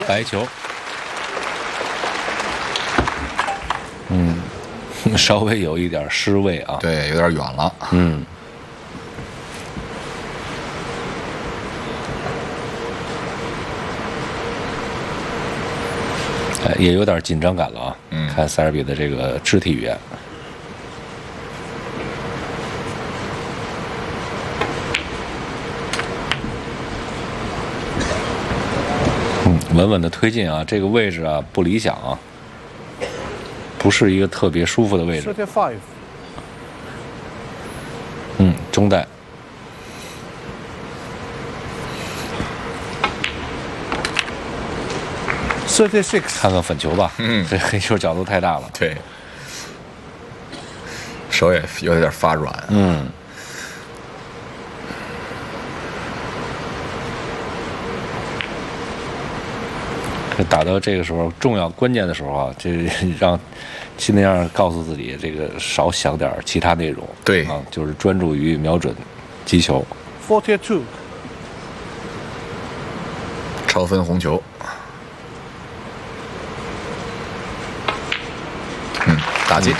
白球。稍微有一点失位啊。 对，有点远了。 也有点紧张感了啊。看塞尔比的这个肢体语言。稳稳的推进啊，这个位置啊不理想啊，不是一个特别舒服的位置。中带。看看粉球吧。这黑球角度太大了。 对，手也有点发软。 打到这个时候重要关键的时候啊，这让尽量告诉自己，这个少想点其他内容。 对啊，就是专注于瞄准击球。 42。 超分红球。打进。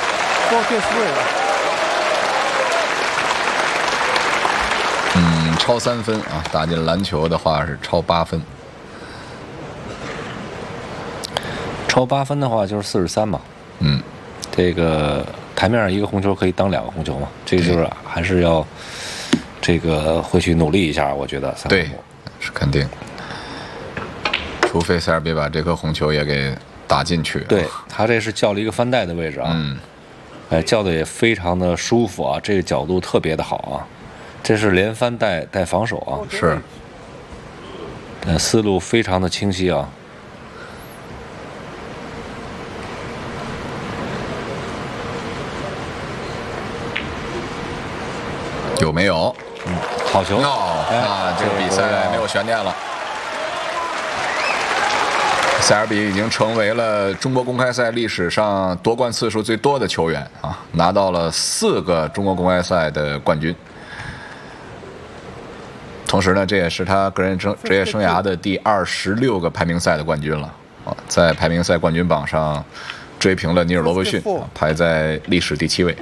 超3分啊！打进篮球的话是超8分。 超8分的话就是43嘛。这个台面上一个红球可以当2个红球嘛，这个就是还是要这个回去努力一下，我觉得。 对，是肯定。除非塞尔比把这颗红球也给打进去。 对，他这是叫了一个翻带的位置啊。叫的也非常的舒服啊，这个角度特别的好啊。这是连翻带防守啊。 是。 思路非常的清晰啊。 有没有？ 好球！ 那这个比赛没有悬念了。塞尔比已经成为了中国公开赛历史上夺冠次数最多的球员啊，拿到了4个中国公开赛的冠军。同时呢，这也是他个人职业生涯的第26个排名赛的冠军了啊，在排名赛冠军榜上追平了尼尔罗伯逊，排在历史第7位。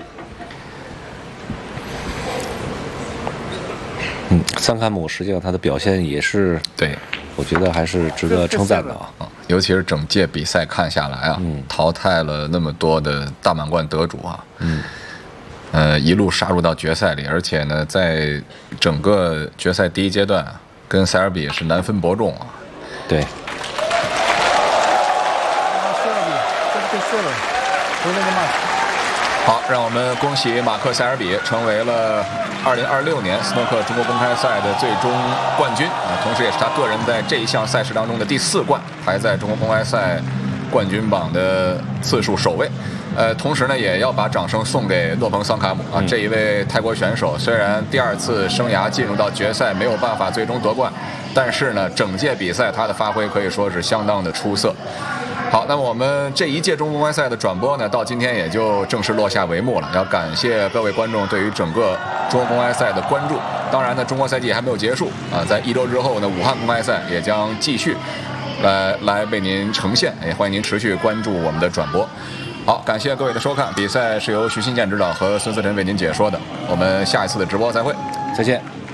桑坎姆实际上他的表现也是， 对， 我觉得还是值得称赞的啊。 尤其是整届比赛看下来啊，淘汰了那么多的大满贯得主啊，一路杀入到决赛里，而且呢，在整个决赛第一阶段跟塞尔比是难分伯仲啊。 对。 好，让我们恭喜马克·塞尔比成为了2026年斯诺克中国公开赛的最终冠军啊，同时也是他个人在这一项赛事当中的第4冠，排在中国公开赛冠军榜的次数首位。同时呢，也要把掌声送给诺彭·桑卡姆啊，这一位泰国选手，虽然第2次生涯进入到决赛没有办法最终夺冠，但是呢，整届比赛他的发挥可以说是相当的出色。好，那么我们这一届中国公开赛的转播呢，到今天也就正式落下帷幕了。要感谢各位观众对于整个中国公开赛的关注。当然呢，中国赛季还没有结束啊，在1周之后呢，武汉公开赛也将继续来为您呈现，也欢迎您持续关注我们的转播。好，感谢各位的收看，比赛是由徐新建指导和孙思辰为您解说的。我们下一次的直播再会， 再见。